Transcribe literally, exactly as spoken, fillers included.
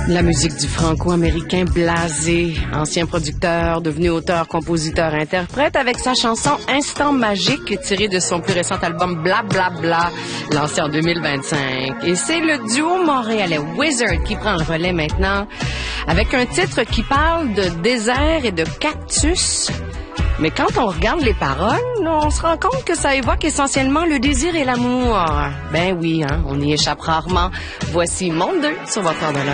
La musique du franco-américain Blasé, ancien producteur, devenu auteur, compositeur, interprète, avec sa chanson Instant magique tirée de son plus récent album Bla Bla Bla, lancé en deux mille vingt-cinq. Et c'est le duo montréalais Wizard qui prend le relais maintenant, avec un titre qui parle de désert et de cactus. Mais quand on regarde les paroles, on se rend compte que ça évoque essentiellement le désir et l'amour. Ben oui, hein, on y échappe rarement. Voici Monde deux sur votre heure de